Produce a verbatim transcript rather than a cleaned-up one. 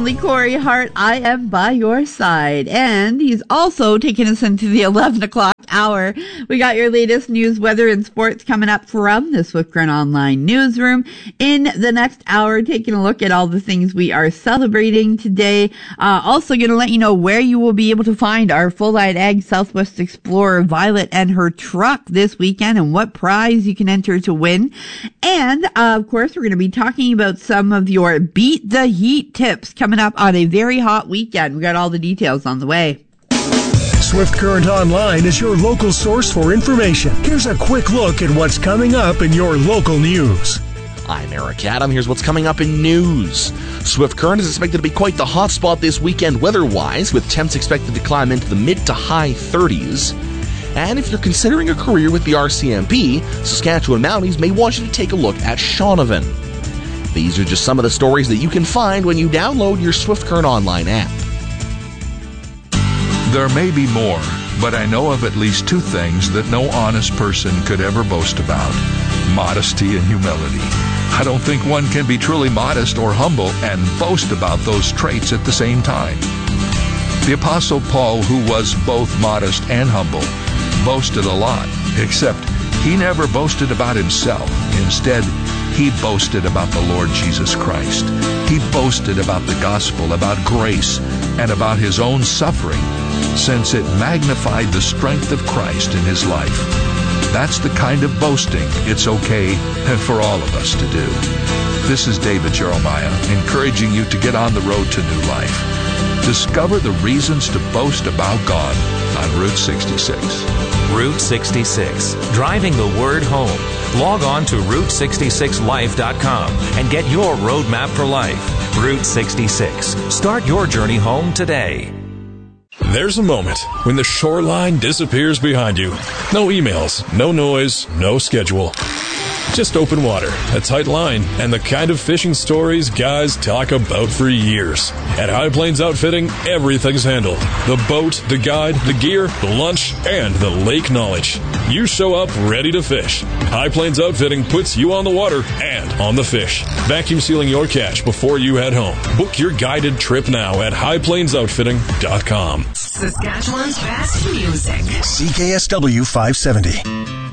lovely Corey Hart. I am by your side. And he's also taking us into the eleven o'clock hour. We got your latest news, weather, and sports coming up from the Swift Current Online newsroom. In the next hour, taking a look at all the things we are celebrating today. Uh, also going to let you know where you will be able to find our Full Line Ag Southwest Explorer Violet and her truck this weekend and what prize you can enter to win. And, uh, of course, we're going to be talking about some of your Beat the Heat tips coming up on a very hot weekend. We got all the details on the way. Swift Current Online is your local source for information. Here's a quick look at what's coming up in your local news. I'm Eric Adam. Here's what's coming up in news. Swift Current is expected to be quite the hot spot this weekend weather-wise, with temps expected to climb into the mid to high thirties. And if you're considering a career with the R C M P, Saskatchewan Mounties may want you to take a look at Shaunavon. These are just some of the stories that you can find when you download your Swift Current Online app. There may be more, but I know of at least two things that no honest person could ever boast about: modesty and humility. I don't think one can be truly modest or humble and boast about those traits at the same time. The Apostle Paul, who was both modest and humble, boasted a lot, except he never boasted about himself. Instead, he boasted about the Lord Jesus Christ. He boasted about the gospel, about grace, and about his own suffering, since it magnified the strength of Christ in his life. That's the kind of boasting it's okay for all of us to do. This is David Jeremiah, encouraging you to get on the road to new life. Discover the reasons to boast about God on Route sixty-six. Route sixty-six, driving the word home. Log on to route sixty-six life dot com and get your roadmap for life. Route sixty-six. Start your journey home today. There's a moment when the shoreline disappears behind you. No emails, no noise, no schedule. Just open water, a tight line, and the kind of fishing stories guys talk about for years. At High Plains Outfitting, everything's handled. The boat, the guide, the gear, the lunch, and the lake knowledge. You show up ready to fish. High Plains Outfitting puts you on the water and on the fish. Vacuum sealing your catch before you head home. Book your guided trip now at high plains outfitting dot com. Saskatchewan's best music. C K S W five seventy.